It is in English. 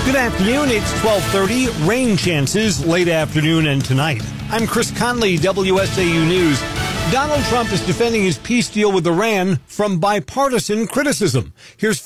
Good afternoon. It's 12:30. Rain chances late afternoon and tonight. I'm Chris Conley, WSAU News. Donald Trump is defending his peace deal with Iran from bipartisan criticism. Here's